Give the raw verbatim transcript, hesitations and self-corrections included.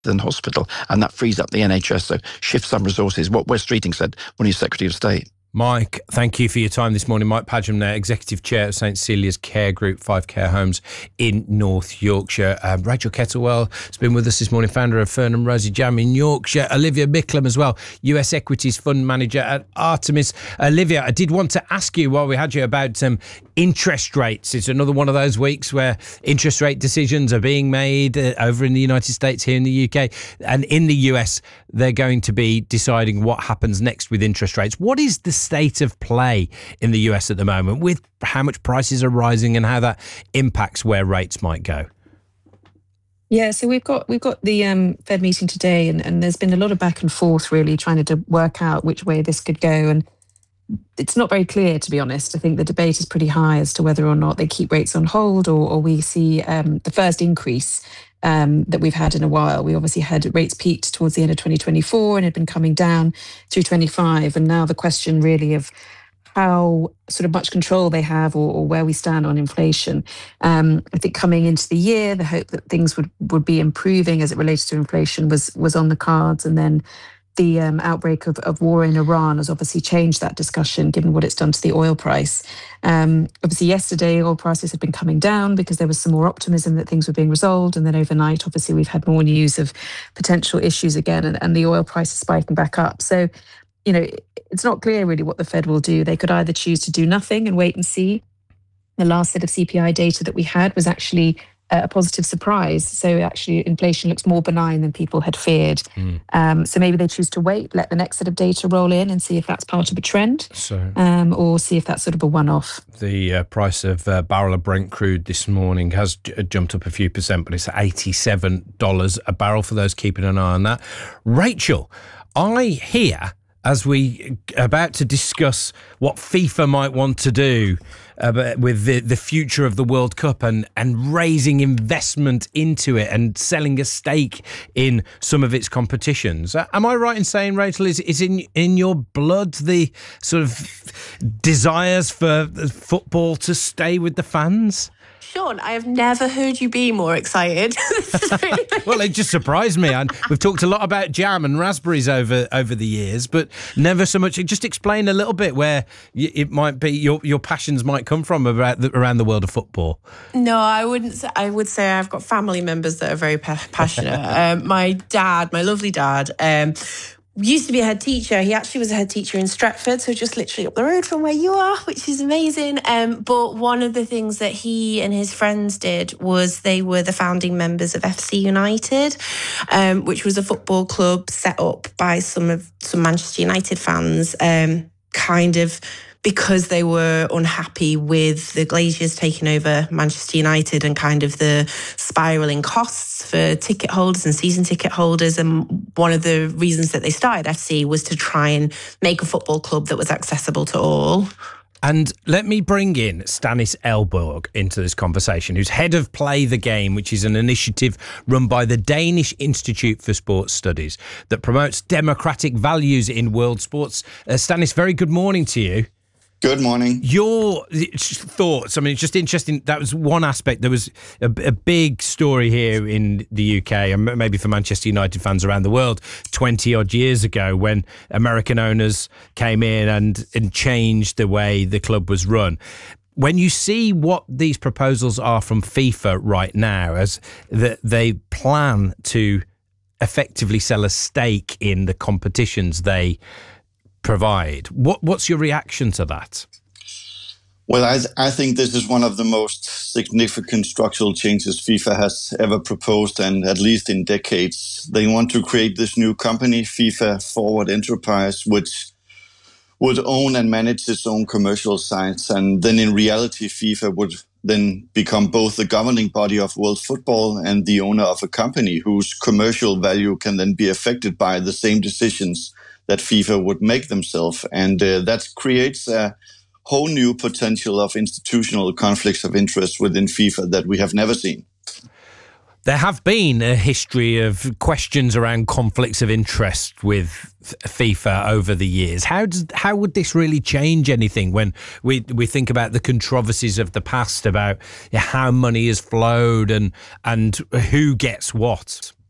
than hospital, and that frees up the N H S, so shift some resources. What Wes Streeting said when he was Secretary of State. Mike, thank you for your time this morning. Mike Padgham there, Executive Chair of St Cecilia's Care Group, five care homes in North Yorkshire. Um, Rachel Kettlewell has been with us this morning, founder of Fern and Rosie Jam in Yorkshire. Olivia Micklem as well, U S Equities Fund Manager at Artemis. Olivia, I did want to ask you while we had you about um, interest rates. It's another one of those weeks where interest rate decisions are being made uh, over in the United States, here in the U K. And in the U S, they're going to be deciding what happens next with interest rates. What is the state of play in the U S at the moment with how much prices are rising and how that impacts where rates might go? Yeah, so we've got we've got the um, Fed meeting today, and, and there's been a lot of back and forth really trying to work out which way this could go. And it's not very clear, to be honest. I think the debate is pretty high as to whether or not they keep rates on hold, or, or we see um, the first increase um, that we've had in a while. We obviously had rates peaked towards the end of twenty twenty-four and had been coming down through twenty-five. And now the question really of how sort of much control they have, or, or where we stand on inflation. Um, I think coming into the year, the hope that things would, would be improving as it relates to inflation was was on the cards. And then the um, outbreak of, of war in Iran has obviously changed that discussion, given what it's done to the oil price. Um, obviously, yesterday, oil prices had been coming down because there was some more optimism that things were being resolved. And then overnight, obviously, we've had more news of potential issues again, and, and the oil price is spiking back up. So, you know, it's not clear really what the Fed will do. They could either choose to do nothing and wait and see. The last set of C P I data that we had was actually a positive surprise. So actually inflation looks more benign than people had feared. Mm. Um, so maybe they choose to wait, let the next set of data roll in and see if that's part of a trend, so, um, or see if that's sort of a one-off. The uh, price of a uh, barrel of Brent crude this morning has j- jumped up a few percent, but it's eighty-seven dollars a barrel for those keeping an eye on that. Rachel, I hear, as we about to discuss what FIFA might want to do uh, with the, the future of the World Cup and, and raising investment into it and selling a stake in some of its competitions. Am I right in saying, Rachel, is, is in, in your blood the sort of desires for football to stay with the fans? Sean, I have never heard you be more excited. really Well, it just surprised me. And we've talked a lot about jam and raspberries over over the years, but never so much. Just explain a little bit where it might be your your passions might come from about the, around the world of football. No, I wouldn't say. I would say I've got family members that are very pa- passionate. um, my dad, my lovely dad, um, used to be a head teacher. He actually was a head teacher in Stretford, so just literally up the road from where you are, which is amazing. Um, but one of the things that he and his friends did was they were the founding members of F C United, um, which was a football club set up by some of some Manchester United fans, um, kind of because they were unhappy with the Glazers taking over Manchester United and kind of the spiralling costs for ticket holders and season ticket holders. And one of the reasons that they started F C was to try and make a football club that was accessible to all. And let me bring in Stanis Elborg into this conversation, who's head of Play the Game, which is an initiative run by the Danish Institute for Sports Studies that promotes democratic values in world sports. Uh, Stanis, very good morning to you. Good morning. Your thoughts, I mean, it's just interesting. That was one aspect. There was a, a big story here in the U K and maybe for Manchester United fans around the world twenty odd years ago when American owners came in and, and changed the way the club was run. When you see what these proposals are from FIFA right now, as that they plan to effectively sell a stake in the competitions they provide, what what's your reaction to that? Well, I, th- I think this is one of the most significant structural changes FIFA has ever proposed, and at least in decades. They want to create this new company, FIFA Forward Enterprise, which would own and manage its own commercial sites. And then in reality, FIFA would then become both the governing body of world football and the owner of a company whose commercial value can then be affected by the same decisions that FIFA would make themselves. And uh, that creates a whole new potential of institutional conflicts of interest within FIFA that we have never seen. There have been a history of questions around conflicts of interest with FIFA over the years. How does how would this really change anything when we we think about the controversies of the past about how money has flowed and and who gets what?